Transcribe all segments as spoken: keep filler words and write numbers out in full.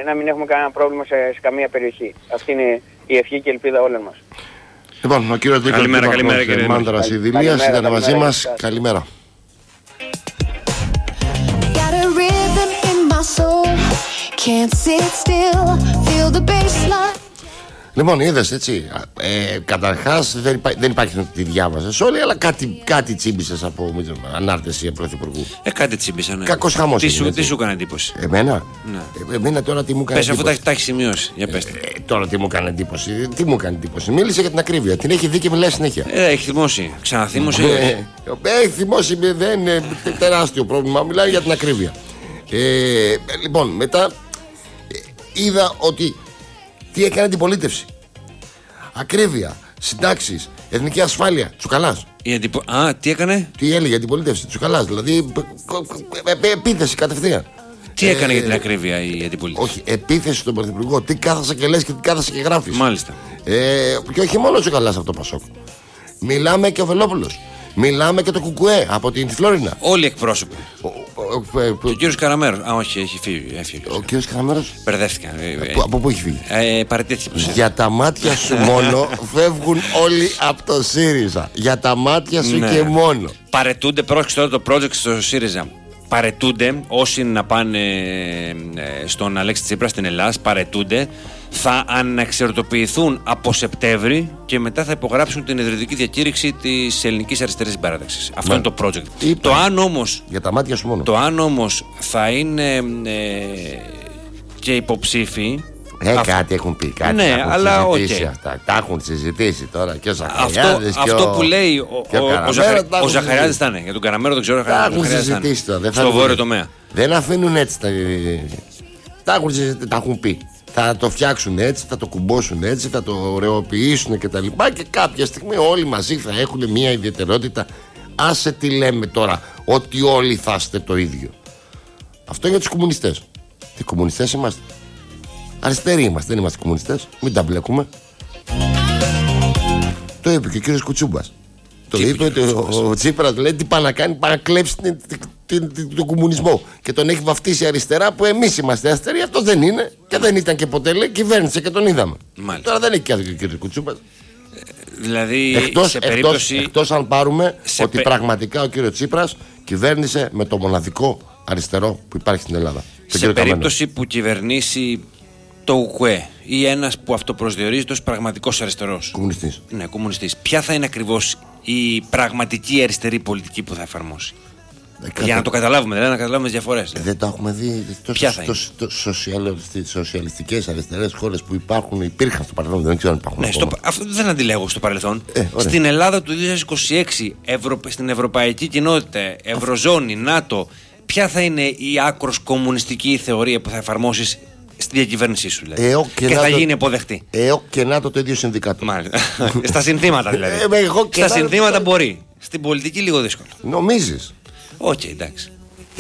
να μην έχουμε κανένα πρόβλημα σε, σε καμία περιοχή. Αυτή είναι η ευχή και η ελπίδα όλων μας. Λοιπόν, ο κύριος Νίκος καλημέρα, καλημέρα, κύριε Μάντρας Ιδηλίας ήταν μαζί μας. Καλημέρα. Λοιπόν, είδες έτσι, ε, καταρχάς δεν, υπά, δεν υπάρχει ότι τη διάβασες όλοι, αλλά κάτι, κάτι τσίμπησες από ανάρτηση πρωθυπουργού. Ε, κάτι τσίμπησα, ναι. Κακός χαμός. Τι, σου, τι σου έκανε εντύπωση? Εμένα? Ναι. Ε, εμένα τώρα τι μου έκανε εντύπωση? Πες, αφού τα έχει σημειώσει, για πες. Ε, ε, τώρα τι μου έκανε εντύπωση? Τι μου έκανε εντύπωση? Μίλησε για την ακρίβεια, την έχει δει και μιλάει συνέχεια. Ε, έχει θυμώσει, ξαναθύμωσε. Ε, έχει θυμώσει, δεν είναι τεράστιο πρόβλημα, μιλάει για την ακρίβεια. Ε, λοιπόν, μετά ε, είδα ότι τι έκανε αντιπολίτευση. Ακρίβεια, συντάξεις, εθνική ασφάλεια. Τσουκαλάς. Αντιπο... Α, τι έκανε? Τι έλεγε αντιπολίτευση, Τσουκαλάς. Δηλαδή, επίθεση κατευθείαν. Τι έκανε ε, για την ακρίβεια η αντιπολίτευση? Όχι, επίθεση στον Πρωθυπουργό. Τι κάθεσαι και λες και τι κάθεσαι και γράφεις. Μάλιστα. Ε, και όχι μόνο ο Τσουκαλάς αυτό το Πασόκ. Μιλάμε και ο Βελόπουλος. Μιλάμε και το Κουκουέ από την Φλόρινα. Όλοι οι εκπρόσωποι. Ο, ο, ο, ο κύριος Καραμέρος. Α, όχι, έχει φύγει. Έφυγε, ο κύριος Καραμέρος. Μπερδεύτηκα. Από, από πού έχει φύγει? Ε, παραιτήθηκε. Για τα μάτια σου μόνο φεύγουν όλοι από το ΣΥΡΙΖΑ. Για τα μάτια σου ναι. Και μόνο. Παρετούνται, πρόσεξε τώρα το project στο ΣΥΡΙΖΑ. Παρετούνται όσοι να πάνε στον Αλέξη Τσίπρα στην Ελλάδα. Παρετούνται. Θα αναξιωτοποιηθούν από Σεπτέμβρη και μετά θα υπογράψουν την ιδρυτική διακήρυξη της Ελληνικής Αριστερής Συμπαράταξης. Αυτό ναι. Είναι το project. Είπα, το αν όμως, για τα μάτια σου μόνο. Το αν όμως θα είναι ε, και υποψήφοι. Ε, αυτό, κάτι έχουν πει, κάτι ναι, έχουν αλλά συζητήσει okay. αυτά. Τα έχουν συζητήσει τώρα και ο Ζαχαριάδης. Αυτό, και αυτό ο, που λέει ο, ο, ο, ο, Ζαχα, ο Ζαχαριάδης θα είναι. Για τον Καραμέρο δεν ξέρω. Τα έχουν συζητήσει τώρα. Στο βόρειο τομέα. Δεν αφήνουν έτσι τα. Τα έχουν, τα έχουν πει. Θα το φτιάξουν έτσι, θα το κουμπώσουν έτσι, θα το ωραιοποιήσουν κτλ. Και, και κάποια στιγμή όλοι μαζί θα έχουν μια ιδιαιτερότητα. Άσε τι λέμε τώρα, ότι όλοι θα είστε το ίδιο. Αυτό είναι για τους κομμουνιστές. Τι κομμουνιστές είμαστε? Αριστεροί είμαστε, δεν είμαστε κομμουνιστές. Μην τα μπλέκουμε. Το είπε και ο κύριος Κουτσούμπας. Το είπε ότι ο, ο Τσίπρας λέει τι πάει να κάνει, πάει να κλέψει την, την, την, τον κομμουνισμό. Και τον έχει βαφτίσει αριστερά που εμείς είμαστε αριστεροί. Αυτό δεν είναι και δεν ήταν και ποτέ, λέει, κυβέρνησε και τον είδαμε. Μάλιστα. Τώρα δεν έχει και άδικο ο κύριος Κουτσούμπας. Ε, δηλαδή, εκτός, σε περίπτωση... εκτός, εκτός αν πάρουμε ότι πε... πραγματικά ο κύριος Τσίπρας κυβέρνησε με το μοναδικό αριστερό που υπάρχει στην Ελλάδα. Σε περίπτωση Καμένο. Που κυβερνήσει το ΟΚΟΕ ή ένας που αυτοπροσδιορίζεται ως πραγματικός αριστερός. Κομμουνιστής. Ναι, κομμουνιστής. Ποια θα είναι ακριβώς η πραγματική αριστερή πολιτική που θα εφαρμόσει? Ε, Για να το καταλάβουμε, δηλαδή να καταλάβουμε τις διαφορές. Ε, δεν το έχουμε δει. Στις σοσιαλιστικές αριστερές χώρες που υπάρχουν, υπήρχαν στο παρελθόν, δεν ξέρω αν υπάρχουν. Ναι, στο, αυτό δεν αντιλέγω στο παρελθόν. Ε, στην Ελλάδα του δύο χιλιάδες είκοσι έξι, Ευρω, στην Ευρωπαϊκή Κοινότητα, Ευρωζώνη, ΝΑΤΟ, ποια θα είναι η άκρος κομμουνιστική θεωρία που θα εφαρμόσεις στη διακυβέρνησή σου, δηλαδή. Ε, και, και θα το, γίνει αποδεκτή. ΕΟΚ και ΝΑΤΟ το ίδιο συνδικάτο. Μάλιστα. Στα συνθήματα δηλαδή. Ε, εγώ Στα συνθήματα το... μπορεί. Στην πολιτική λίγο δύσκολο. Νομίζεις? Οκ, okay, εντάξει.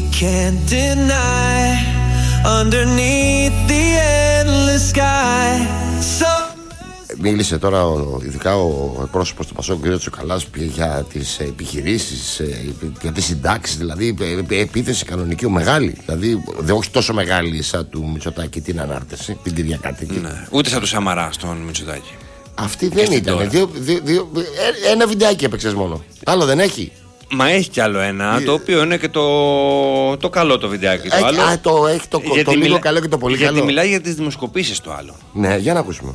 Μίλησε τώρα ο, ειδικά ο πρόσωπος του Πασόκ, κ. Τσουκαλάς, για τις επιχειρήσεις, για τις συντάξεις, δηλαδή επίθεση κανονική, μεγάλη. Δηλαδή, δε, όχι τόσο μεγάλη σαν του Μητσοτάκη την ανάρτηση, την Κυριακάτικη. Ναι, ούτε σαν του Σαμαρά στον Μητσοτάκη. Αυτή δεν ήταν. Δύο, δύο, δύο, ένα βιντεάκι έπαιξες μόνο. Άλλο δεν έχει. Μα έχει κι άλλο ένα, το οποίο είναι και το, το καλό το βιντεάκι. Το έχει, άλλο. Α, το, έχει το, το λίγο μιλά, καλό και το πολύ γιατί καλό. Γιατί μιλάει για τις δημοσκοπήσεις το άλλο. Ναι, για να ακούσουμε.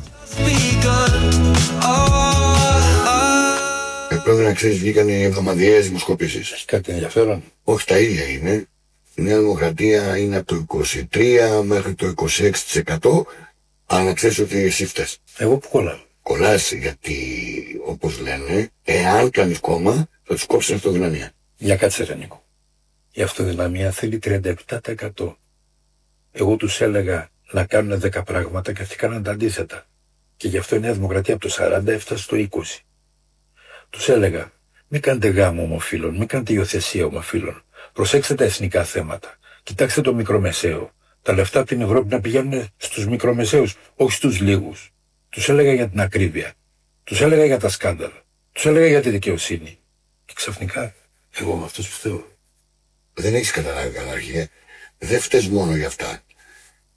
Ε, πρέπει να ξέρεις, βγήκαν οι εβδομαδιαίες δημοσκοπήσεις. Έχει κάτι ενδιαφέρον? Όχι, τα ίδια είναι. Η Νέα Δημοκρατία είναι από το είκοσι τρία μέχρι το είκοσι έξι τοις εκατό. Αλλά να ξέρεις ότι εσύ φταίς. Εγώ που κολλάω? Κολλάς γιατί, όπως λένε, εάν κάνεις κόμμα, θα τους κόψεις αυτοδυναμία. Για κάτσε ρε Νίκο. Η αυτοδυναμία θέλει τριάντα επτά τοις εκατό. Εγώ τους έλεγα να κάνουν δέκα πράγματα και αυτοί κάναν τα αντίθετα. Και γι' αυτό η Νέα Δημοκρατία από το σαράντα έφτασε στο είκοσι. Τους έλεγα, μην κάνετε γάμο ομοφύλων, μην κάνετε υιοθεσία ομοφύλων. Προσέξτε τα εθνικά θέματα. Κοιτάξτε το μικρομεσαίο. Τα λεφτά από την Ευρώπη να πηγαίνουν στους μικρομεσαίους, όχι στους λίγους. Τους έλεγα για την ακρίβεια. Τους έλεγα για τα σκάνδαλα. Τους έλεγα για τη δικαιοσύνη. Και ξαφνικά, εγώ με αυτούς που φταίω. Δεν έχεις καταλάβει καταρχήν. Δεν φταίς μόνο για αυτά.